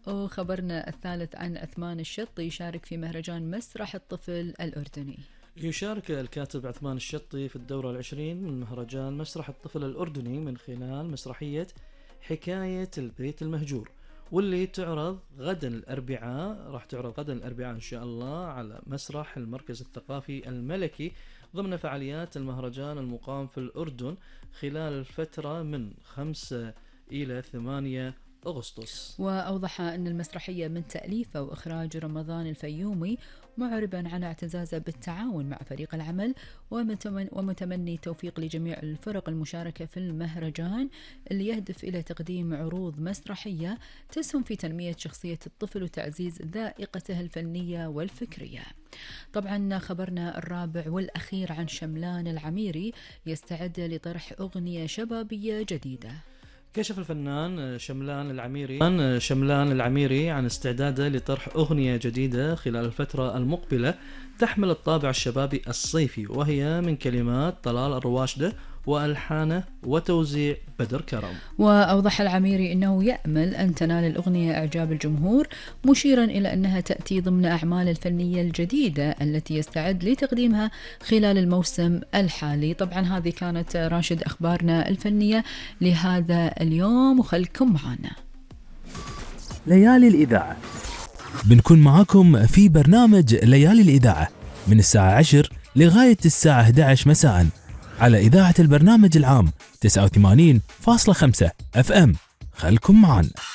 وخبرنا الثالث عن عثمان الشطي يشارك في مهرجان مسرح الطفل الأردني. يشارك الكاتب عثمان الشطي في الدورة العشرين من مهرجان مسرح الطفل الأردني من خلال مسرحية حكاية البيت المهجور، واللي تعرض غدا الأربعاء إن شاء الله على مسرح المركز الثقافي الملكي ضمن فعاليات المهرجان المقام في الأردن خلال الفترة من 5 إلى 8 أغسطس. وأوضح أن المسرحية من تأليفه وإخراج رمضان الفيومي، معربا على اعتزازه بالتعاون مع فريق العمل ومتمني التوفيق لجميع الفرق المشاركة في المهرجان اللي يهدف إلى تقديم عروض مسرحية تسهم في تنمية شخصية الطفل وتعزيز ذائقته الفنية والفكرية. طبعا خبرنا الرابع والأخير عن شملان العميري يستعد لطرح أغنية شبابية جديدة. كشف الفنان شملان العميري عن استعداده لطرح أغنية جديدة خلال الفترة المقبلة تحمل الطابع الشبابي الصيفي، وهي من كلمات طلال الرواشدة وألحانه وتوزيع بدر كرم. وأوضح العميري أنه يأمل أن تنال الأغنية إعجاب الجمهور، مشيرا إلى أنها تأتي ضمن أعمال الفنية الجديدة التي يستعد لتقديمها خلال الموسم الحالي. طبعا هذه كانت راشد أخبارنا الفنية لهذا اليوم، وخلكم معنا. ليالي الإذاعة بنكون معاكم في برنامج ليالي الإذاعة من الساعة 10 لغاية الساعة 11 مساء على إذاعة البرنامج العام 89.5 FM. خلكم معنا.